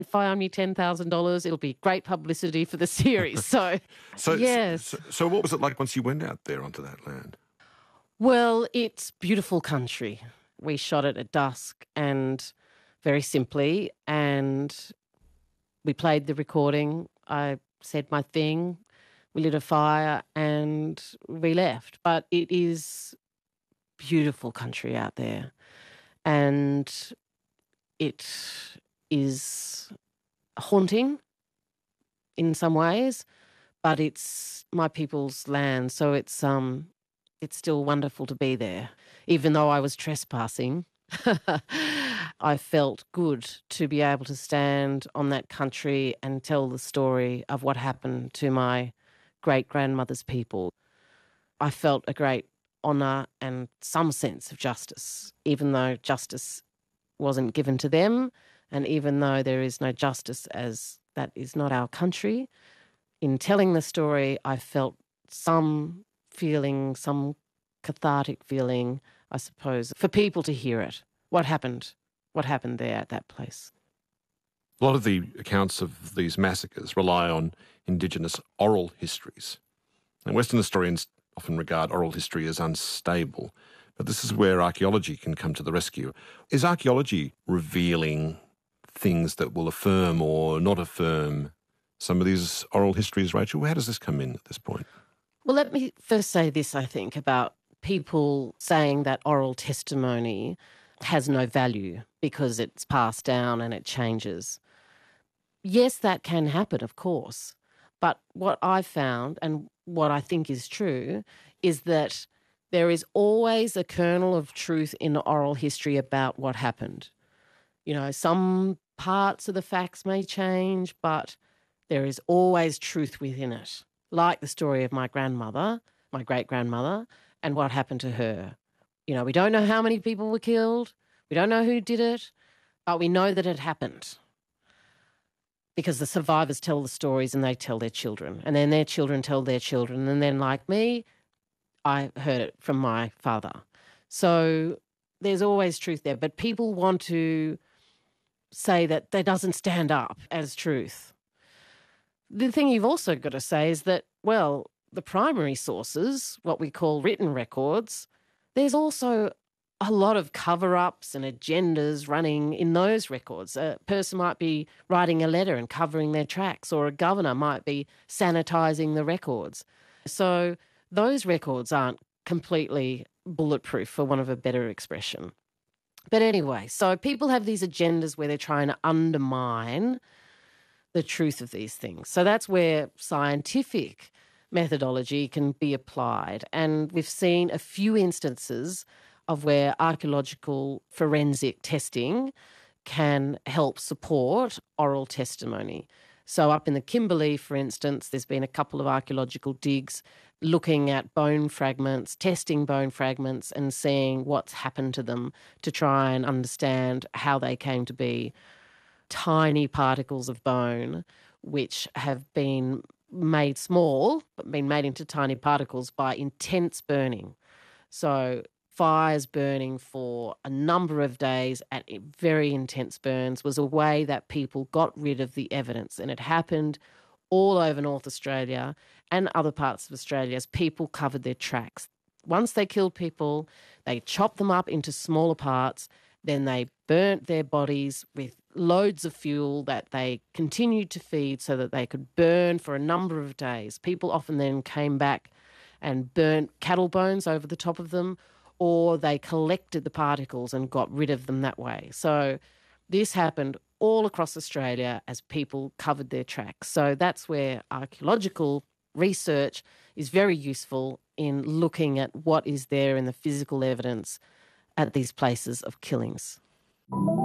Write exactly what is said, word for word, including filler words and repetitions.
If I owe me ten thousand dollars, it'll be great publicity for the series. So, So, yes. so, so what was it like once you went out there onto that land? Well, it's beautiful country. We shot it at dusk and very simply, and we played the recording. I said my thing, we lit a fire and we left. But it is beautiful country out there, and it is haunting in some ways, but it's my people's land, so it's um it's still wonderful to be there. Even though I was trespassing, I felt good to be able to stand on that country and tell the story of what happened to my great-grandmother's people. I felt a great honour and some sense of justice, even though justice wasn't given to them, and even though there is no justice as that is not our country. In telling the story, I felt some feeling, some cathartic feeling, I suppose, for people to hear it. What happened? What happened there at that place? A lot of the accounts of these massacres rely on Indigenous oral histories. And Western historians often regard oral history as unstable, but this is where archaeology can come to the rescue. Is archaeology revealing things that will affirm or not affirm some of these oral histories, Rachel? How does this come in at this point? Well, let me first say this, I think, about people saying that oral testimony has no value because it's passed down and it changes. Yes, that can happen, of course. But what I've found, and what I think is true, is that there is always a kernel of truth in oral history about what happened. You know, some parts of the facts may change, but there is always truth within it. Like the story of my grandmother, my great-grandmother, and what happened to her. You know, we don't know how many people were killed. We don't know who did it, but we know that it happened because the survivors tell the stories and they tell their children, and then their children tell their children, and then, like me, I heard it from my father. So there's always truth there, but people want to say that that doesn't stand up as truth. The thing you've also got to say is that, well, the primary sources, what we call written records, there's also a lot of cover-ups and agendas running in those records. A person might be writing a letter and covering their tracks, or a governor might be sanitising the records. So those records aren't completely bulletproof, for want of a better expression. But anyway, so people have these agendas where they're trying to undermine the truth of these things. So that's where scientific methodology can be applied. And we've seen a few instances of where archaeological forensic testing can help support oral testimony. So up in the Kimberley, for instance, there's been a couple of archaeological digs looking at bone fragments, testing bone fragments and seeing what's happened to them to try and understand how they came to be. Tiny particles of bone which have been made small, but been made into tiny particles by intense burning. So fires burning for a number of days at very intense burns was a way that people got rid of the evidence. And it happened all over North Australia and other parts of Australia as people covered their tracks. Once they killed people, they chopped them up into smaller parts, then they burnt their bodies with loads of fuel that they continued to feed so that they could burn for a number of days. People often then came back and burnt cattle bones over the top of them, or they collected the particles and got rid of them that way. So this happened all across Australia as people covered their tracks. So that's where archaeological research is very useful in looking at what is there in the physical evidence at these places of killings.